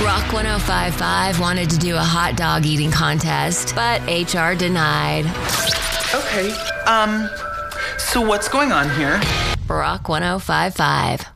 Rock 1055 wanted to do a hot dog eating contest, but HR denied. Okay, so what's going on here? Rock 1055.